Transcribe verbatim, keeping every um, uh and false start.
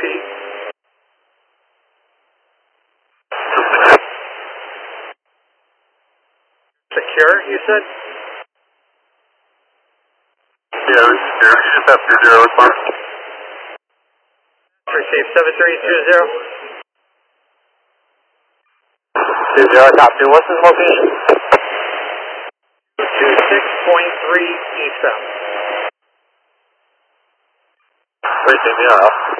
P. Secure, you said? Yeah, it's secure. You just have your zero response. Receive seven three two zero. Two zero, copy. What's his location? two six point three eastbound. Racing, yeah.